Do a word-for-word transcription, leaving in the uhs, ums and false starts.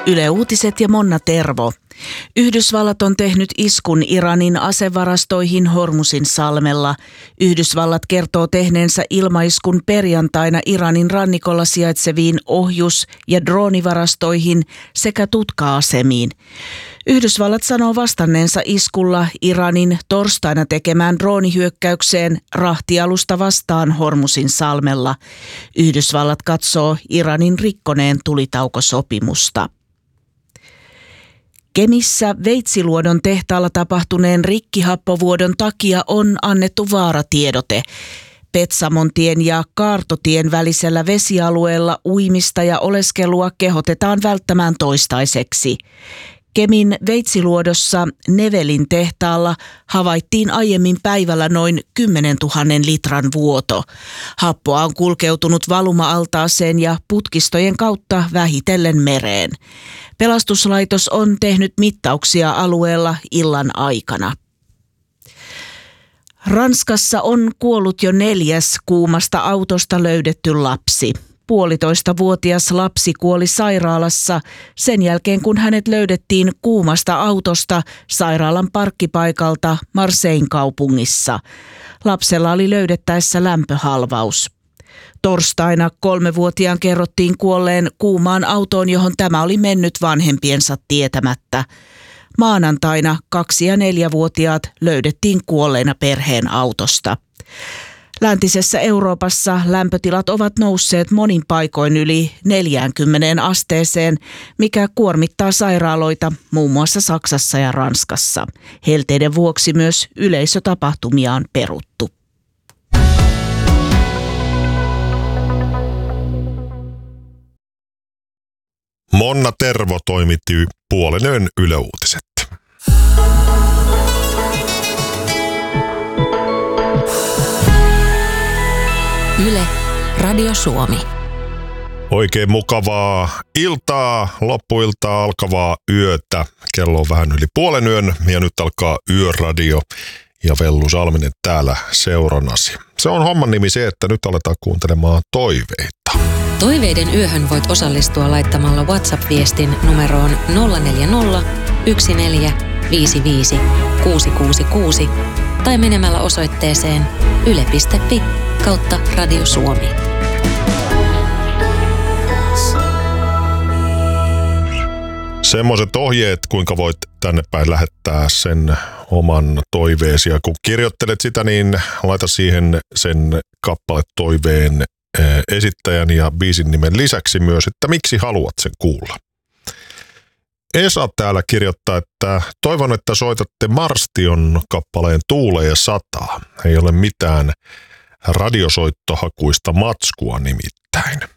Yle Uutiset ja Monna Tervo. Yhdysvallat on tehnyt iskun Iranin asevarastoihin Hormuzin salmella. Yhdysvallat kertoo tehneensä ilmaiskun perjantaina Iranin rannikolla sijaitseviin ohjus- ja droonivarastoihin sekä tutka-asemiin. Yhdysvallat sanoo vastanneensa iskulla Iranin torstaina tekemään droonihyökkäykseen rahtialusta vastaan Hormuzin salmella. Yhdysvallat katsoo Iranin rikkoneen tulitaukosopimusta. Kemissä Veitsiluodon tehtaalla tapahtuneen rikkihappovuodon takia on annettu vaaratiedote. Petsamontien ja Kaartotien välisellä vesialueella uimista ja oleskelua kehotetaan välttämään toistaiseksi. Kemin Veitsiluodossa Nevelin tehtaalla havaittiin aiemmin päivällä noin kymmenentuhannen litran vuoto. Happoa on kulkeutunut valuma-altaaseen ja putkistojen kautta vähitellen mereen. Pelastuslaitos on tehnyt mittauksia alueella illan aikana. Ranskassa on kuollut jo neljäs kuumasta autosta löydetty lapsi. Puolitoistavuotias lapsi kuoli sairaalassa sen jälkeen, kun hänet löydettiin kuumasta autosta sairaalan parkkipaikalta Marseillen kaupungissa. Lapsella oli löydettäessä lämpöhalvaus. Torstaina kolmevuotiaan kerrottiin kuolleen kuumaan autoon, johon tämä oli mennyt vanhempiensa tietämättä. Maanantaina kaksi- ja neljävuotiaat löydettiin kuolleina perheen autosta. Läntisessä Euroopassa lämpötilat ovat nousseet monin paikoin yli neljäänkymmeneen asteeseen, mikä kuormittaa sairaaloita muun muassa Saksassa ja Ranskassa. Helteiden vuoksi myös yleisötapahtumia on peruttu. Monna Tervo toimitti puolen yön Yle Uutiset. Yle, Radio Suomi. Oikein mukavaa iltaa, loppuiltaa alkavaa yötä. Kello on vähän yli puolen yön ja nyt alkaa Yöradio ja Vellu Salminen täällä seurannasi. Se on homman nimi se, että nyt aletaan kuuntelemaan toiveita. Toiveiden yöhön voit osallistua laittamalla WhatsApp-viestin numeroon nolla neljä nolla, yksi neljä, viisi viisi, kuusi kuusi kuusi tai menemällä osoitteeseen yle piste fi kautta Radio Suomi. Semmoiset ohjeet, kuinka voit tänne päin lähettää sen oman toiveesi. Ja kun kirjoittelet sitä, niin laita siihen sen kappaletoiveen esittäjän ja biisin nimen lisäksi myös, että miksi haluat sen kuulla. Esa täällä kirjoittaa, että toivon, että soitatte Marstion kappaleen Tuulee ja sataa. Ei ole mitään radiosoittohakuista matskua nimittäin.